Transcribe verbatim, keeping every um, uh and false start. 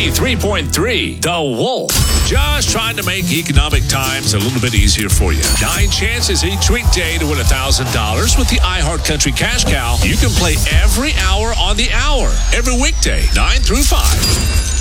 ninety-three point three, The Wolf. Just trying to make economic times a little bit easier for you. Nine chances each weekday to win one thousand dollars with the iHeart Country Cash Cow. You can play every hour on the hour, every weekday, nine through five.